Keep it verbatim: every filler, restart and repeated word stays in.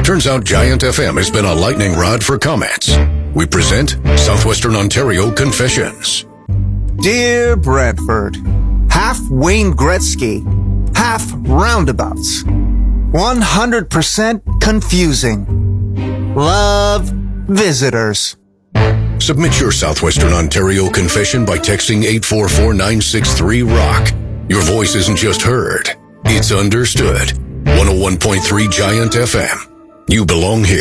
Turns out Giant F M has been a lightning rod for comments. We present Southwestern Ontario Confessions. Dear Bradford, half Wayne Gretzky, half roundabouts. one hundred percent confusing. Love, visitors. Submit your Southwestern Ontario confession by texting eight four four nine six three rock. Your voice isn't just heard, it's understood. one oh one point three Giant F M. You belong here.